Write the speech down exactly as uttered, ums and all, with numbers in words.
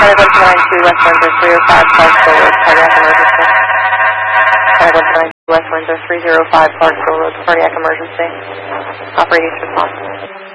one two nine two West Windsor three oh five Clarksville Road, cardiac emergency. one two nine two West Windsor three oh five Clarksville Road, cardiac emergency. Operating response.